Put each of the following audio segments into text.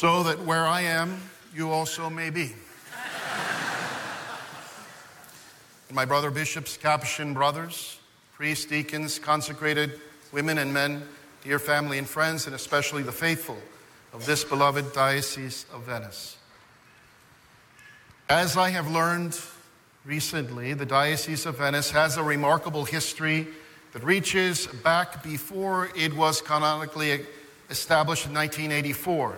so that where I am, you also may be. And my brother bishops, Capuchin brothers, priests, deacons, consecrated women and men, dear family and friends, and especially the faithful of this beloved Diocese of Venice. As I have learned recently, the Diocese of Venice has a remarkable history that reaches back before it was canonically established in 1984.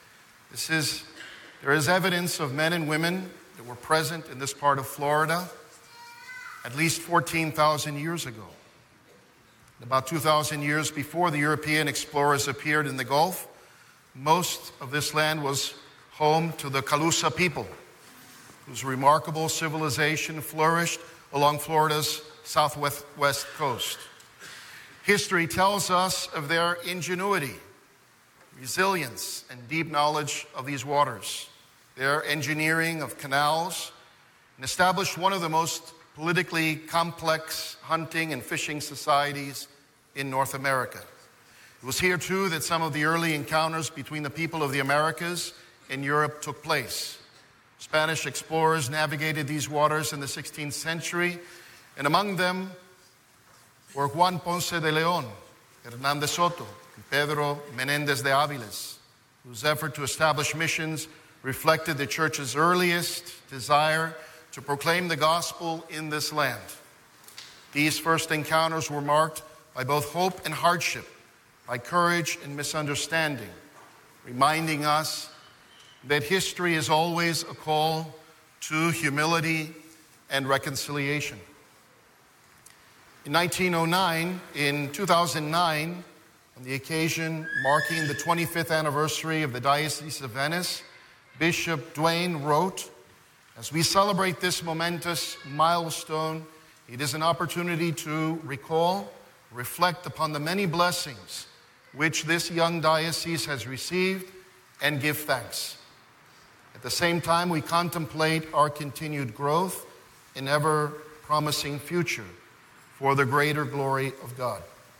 There is evidence of men and women that were present in this part of Florida at least 14,000 years ago. About 2,000 years before the European explorers appeared in the Gulf, most of this land was home to the Calusa people, whose remarkable civilization flourished along Florida's southwest coast. History tells us of their ingenuity, resilience, and deep knowledge of these waters, their engineering of canals, and established one of the most politically complex hunting and fishing societies in North America. It was here, too, that some of the early encounters between the people of the Americas and Europe took place. Spanish explorers navigated these waters in the 16th century, and among them were Juan Ponce de León, Hernán de Soto, and Pedro Menéndez de Áviles, whose effort to establish missions reflected the Church's earliest desire to proclaim the gospel in this land. These first encounters were marked by both hope and hardship, by courage and misunderstanding, reminding us that history is always a call to humility and reconciliation. In 1909, in 2009, on the occasion marking the 25th anniversary of the Diocese of Venice, Bishop Duane wrote, "As we celebrate this momentous milestone, it is an opportunity to recall, reflect upon the many blessings which this young diocese has received and give thanks. At the same time, we contemplate our continued growth and ever-promising future for the greater glory of God."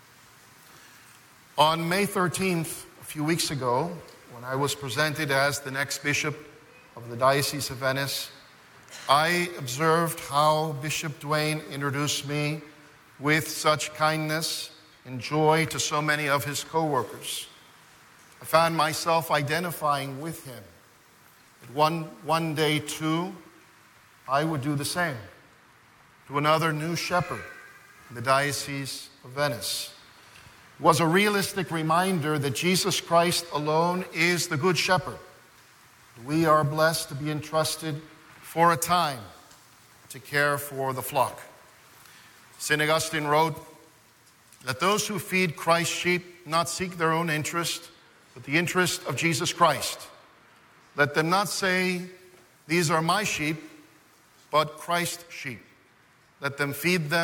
On May 13th, a few weeks ago, when I was presented as the next bishop of the Diocese of Venice, I observed how Bishop Duane introduced me with such kindness and joy to so many of his co-workers. I found myself identifying with him. One day, too, I would do the same to another new shepherd in the Diocese of Venice. It was a realistic reminder that Jesus Christ alone is the Good Shepherd. We are blessed to be entrusted for a time to care for the flock. St. Augustine wrote, "Let those who feed Christ's sheep not seek their own interest, but the interest of Jesus Christ. Let them not say, 'These are my sheep,' but Christ's sheep. Let them feed them